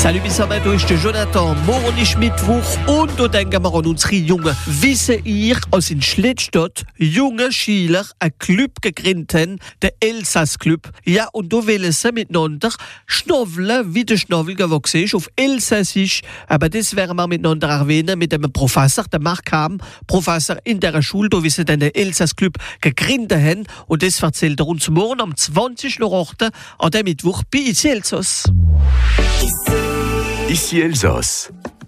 Salut Bissamet, ich bin Jonathan. Morgen ist Mittwoch und da denken wir an unsere Jungen. Wissen ihr, als in Schlittstadt junge Schüler einen Club gegründet haben, der Elsass-Club. Ja, und da wollen sie miteinander schnaufeln, wie der Schnabel gewachsen ist, auf Elsassisch. Aber das werden wir miteinander erwähnen mit dem Professor, der Marc Ham, Professor in der Schule, da wie sie den Elsass-Club gegründet haben. Und das erzählt er uns morgen am 20.08. an dem Mittwoch bei Ici Elsass. Ici Elsass.